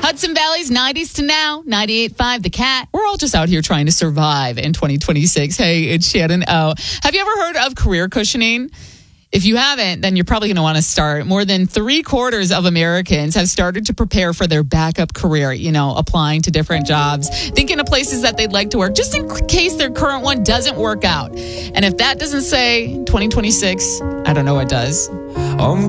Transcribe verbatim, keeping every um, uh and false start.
Hudson Valley's nineties to now, ninety-eight point five The Cat. We're all just out here trying to survive in twenty twenty-six. Hey, it's Shannon O. Have you ever heard of career cushioning? If you haven't, then you're probably going to want to start. More than three quarters of Americans have started to prepare for their backup career, you know, applying to different jobs, thinking of places that they'd like to work, just in case their current one doesn't work out. And if that doesn't say twenty twenty-six, I don't know what does.